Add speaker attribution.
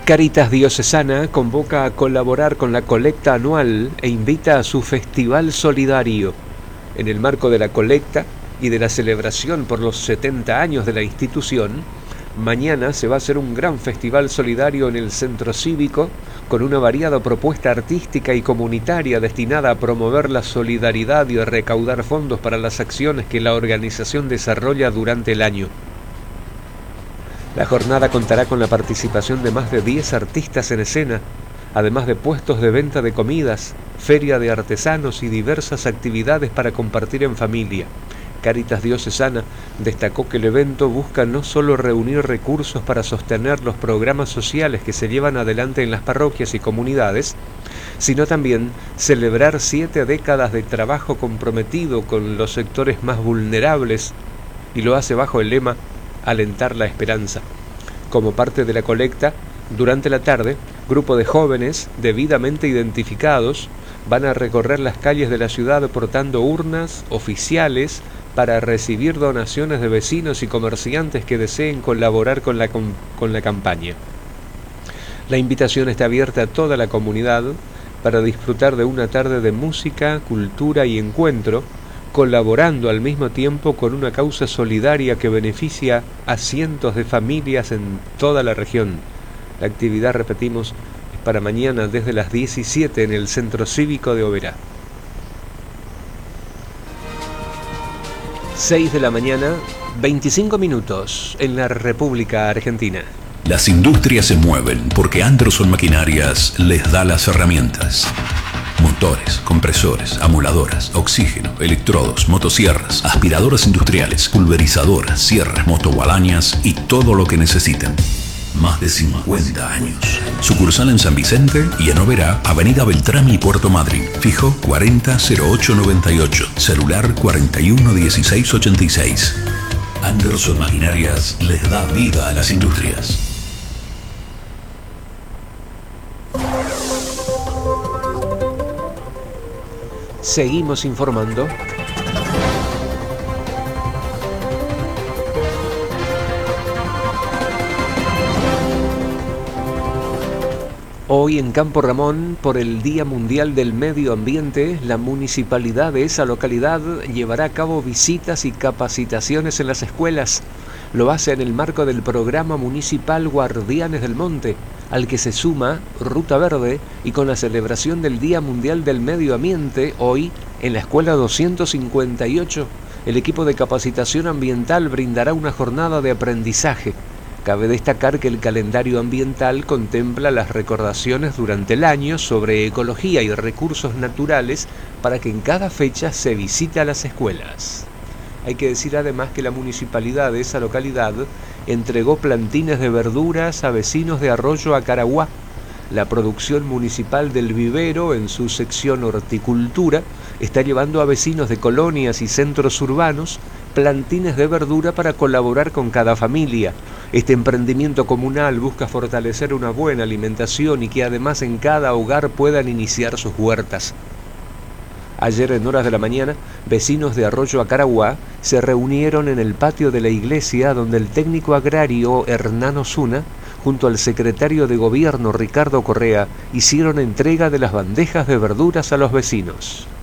Speaker 1: Cáritas Diocesana convoca a colaborar con la colecta anual e invita a su Festival Solidario. En el marco de la colecta y de la celebración por los 70 años de la institución, mañana se va a hacer un gran festival solidario en el Centro Cívico con una variada propuesta artística y comunitaria destinada a promover la solidaridad y a recaudar fondos para las acciones que la organización desarrolla durante el año. La jornada contará con la participación de más de 10 artistas en escena, además de puestos de venta de comidas, feria de artesanos y diversas actividades para compartir en familia. Cáritas Diocesana destacó que el evento busca no solo reunir recursos para sostener los programas sociales que se llevan adelante en las parroquias y comunidades, sino también celebrar 7 décadas de trabajo comprometido con los sectores más vulnerables, y lo hace bajo el lema Alentar la esperanza. Como parte de la colecta, durante la tarde, grupo de jóvenes debidamente identificados van a recorrer las calles de la ciudad portando urnas oficiales para recibir donaciones de vecinos y comerciantes que deseen colaborar con la campaña. La invitación está abierta a toda la comunidad para disfrutar de una tarde de música, cultura y encuentro, colaborando al mismo tiempo con una causa solidaria que beneficia a cientos de familias en toda la región. La actividad, repetimos, es para mañana desde las 17 en el Centro Cívico de Oberá. 6 de la mañana, 25 minutos en la República Argentina.
Speaker 2: Las industrias se mueven porque Anderson Maquinarias les da las herramientas. Motores, compresores, amoladoras, oxígeno, electrodos, motosierras, aspiradoras industriales, pulverizadoras, sierras, motoguadañas y todo lo que necesiten. Más de 50 años. Sucursal en San Vicente y en Oberá, Avenida Beltrami y Puerto Madryn. Fijo 400898. Celular 411686. Anderson Maquinarias les da vida a las industrias.
Speaker 1: Seguimos informando. Hoy en Campo Ramón, por el Día Mundial del Medio Ambiente, la municipalidad de esa localidad llevará a cabo visitas y capacitaciones en las escuelas. Lo hace en el marco del programa municipal Guardianes del Monte, al que se suma Ruta Verde, y con la celebración del Día Mundial del Medio Ambiente, hoy en la Escuela 258, el equipo de capacitación ambiental brindará una jornada de aprendizaje. Cabe destacar que el calendario ambiental contempla las recordaciones durante el año sobre ecología y recursos naturales para que en cada fecha se visite a las escuelas. Hay que decir además que la municipalidad de esa localidad entregó plantines de verduras a vecinos de Arroyo Acaraguá. La producción municipal del vivero, en su sección horticultura, está llevando a vecinos de colonias y centros urbanos plantines de verdura para colaborar con cada familia. Este emprendimiento comunal busca fortalecer una buena alimentación y que además en cada hogar puedan iniciar sus huertas. Ayer en horas de la mañana, vecinos de Arroyo Acaraguá se reunieron en el patio de la iglesia donde el técnico agrario Hernán Osuna, junto al secretario de Gobierno Ricardo Correa, hicieron entrega de las bandejas de verduras a los vecinos.